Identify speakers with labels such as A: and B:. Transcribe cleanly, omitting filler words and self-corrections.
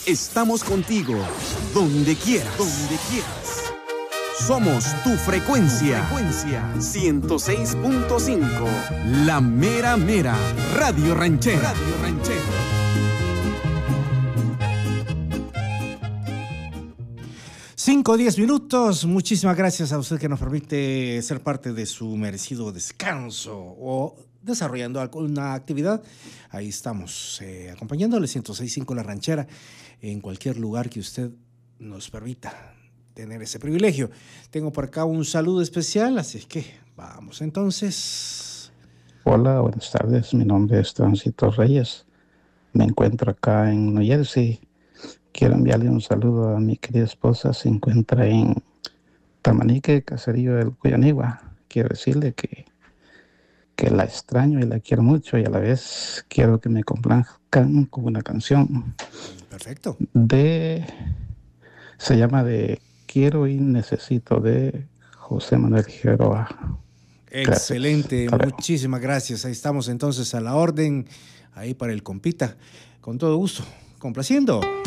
A: Estamos contigo, donde quieras. Somos tu frecuencia. 106.5. La mera mera. Radio Ranchera.
B: 5:10. Muchísimas gracias a usted que nos permite ser parte de su merecido descanso o desarrollando alguna actividad. Ahí estamos, acompañándole 106.5 La Ranchera en cualquier lugar que usted nos permita tener ese privilegio. Tengo por acá un saludo especial, así es que vamos entonces.
C: Hola, buenas tardes. Mi nombre es Transito Reyes. Me encuentro acá en New Jersey. Quiero enviarle un saludo a mi querida esposa. Se encuentra en Tamanique, caserío del Cuyanigua. Quiero decirle que la extraño y la quiero mucho, y a la vez quiero que me complazcan con una canción.
B: Perfecto.
C: Se llama de Quiero y Necesito, de José Manuel Figueroa.
B: Excelente, muchísimas gracias. Ahí estamos entonces a la orden, ahí para el compita. Con todo gusto, complaciendo.